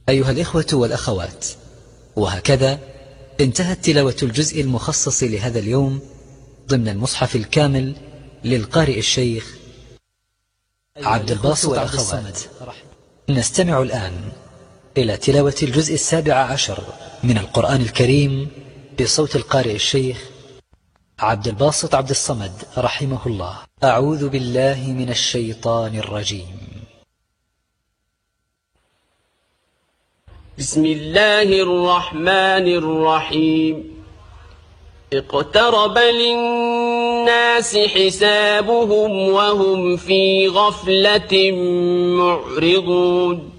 أيها الإخوة والأخوات، وهكذا انتهت تلاوة الجزء المخصص لهذا اليوم ضمن المصحف الكامل للقارئ الشيخ عبد الباسط عبد الصمد. نستمع الآن إلى تلاوة الجزء 17 من القرآن الكريم بصوت القارئ الشيخ عبد الباسط عبد الصمد رحمه الله. أعوذ بالله من الشيطان الرجيم. بسم الله الرحمن الرحيم. اقترب للناس حسابهم وهم في غفلة معرضون.